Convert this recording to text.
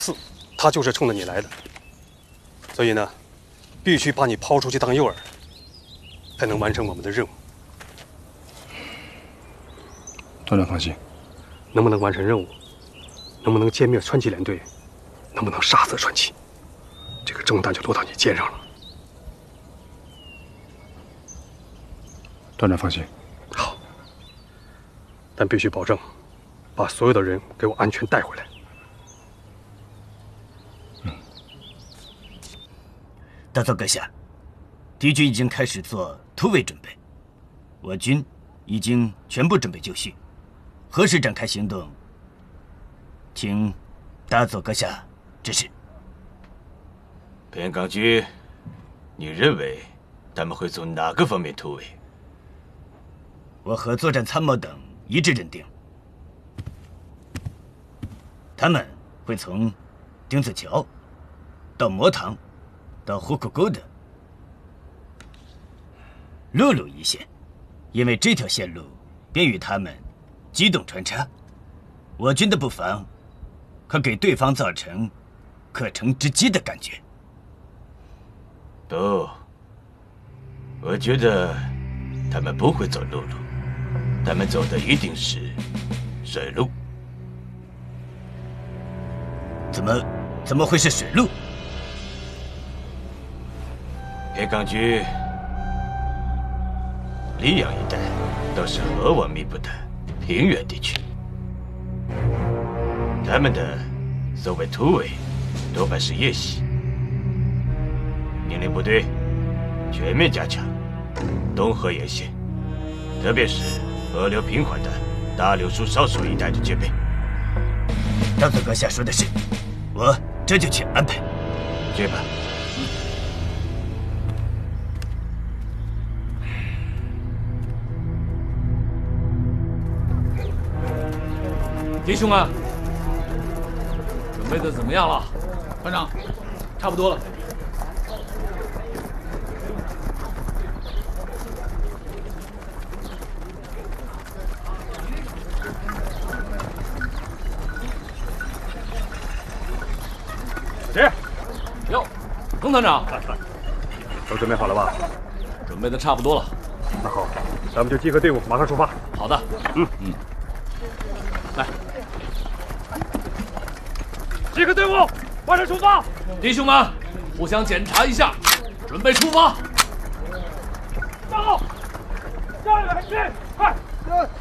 四，他就是冲着你来的。所以呢，必须把你抛出去当诱饵，才能完成我们的任务。 团长放心， 能不能完成任务，能不能歼灭川崎联队，能不能杀死川崎，这个重担就落到你肩上了。 团长放心。 好，但必须保证，把所有的人给我安全带回来。 大佐阁下，敌军已经开始做突围准备，我军已经全部准备就绪，何时展开行动，请大佐阁下指示。 边港军，你认为他们会从哪个方面突围？ 我和作战参谋等一致认定，他们会从丁字桥到磨塘。 到虎口沟的陆路一线，因为这条线路便于他们机动穿插，我军的布防可给对方造成可乘之机的感觉。 不，我觉得他们不会走陆路，他们走的一定是水路。 怎么会是水路？ 边港军，溧阳一带都是河湾密布的平原地区，他们的所谓突围，多半是夜袭。命令部队全面加强东河沿线，特别是河流平缓的大柳树少数一带的戒备。 大佐阁下说的是，我这就去安排。 去吧。 弟兄们，准备的怎么样了？团长，差不多了。 是。 哟，彭团长， 都准备好了吧？ 准备的差不多了。 那好，咱们就集合队伍，马上出发。 好的。来。 集合队伍，马上出发！弟兄们，互相检查一下，准备出发！走！加油，海军！快！